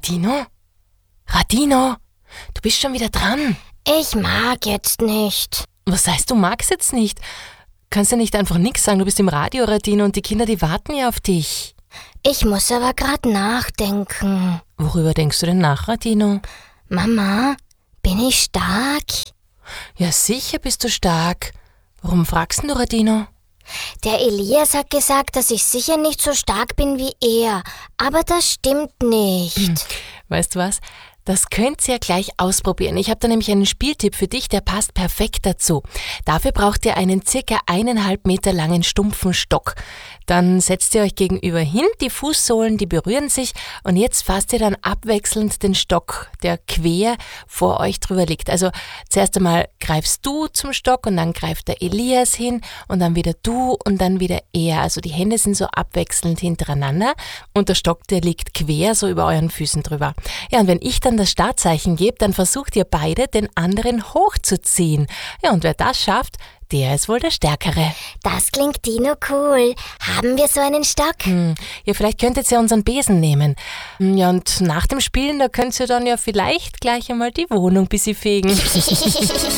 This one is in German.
Dino? Radino, du bist schon wieder dran. Ich mag jetzt nicht. Was heißt, du magst jetzt nicht? Kannst ja nicht einfach nichts sagen, du bist im Radio, Radino, und die Kinder, die warten ja auf dich. Ich muss aber gerade nachdenken. Worüber denkst du denn nach, Radino? Mama, bin ich stark? Ja, sicher bist du stark. Warum fragst du, Radino? Der Elias hat gesagt, dass ich sicher nicht so stark bin wie er. Aber das stimmt nicht. Weißt du was? Das könnt ihr gleich ausprobieren. Ich habe da nämlich einen Spieltipp für dich, der passt perfekt dazu. Dafür braucht ihr einen circa 1,5 Meter langen stumpfen Stock. Dann setzt ihr euch gegenüber hin, die Fußsohlen, die berühren sich und jetzt fasst ihr dann abwechselnd den Stock, der quer vor euch drüber liegt. Also zuerst einmal greifst du zum Stock und dann greift der Elias hin und dann wieder du und dann wieder er. Also die Hände sind so abwechselnd hintereinander und der Stock, der liegt quer so über euren Füßen drüber. Ja, und wenn ich dann das Startzeichen gebe, dann versucht ihr beide, den anderen hochzuziehen. Ja, und wer das schafft, der ist wohl der Stärkere. Das klingt Dino cool. Haben wir so einen Stock? Ja, vielleicht könntet ihr unseren Besen nehmen. Ja, und nach dem Spielen, da könnt ihr dann ja vielleicht gleich einmal die Wohnung ein bisschen fegen.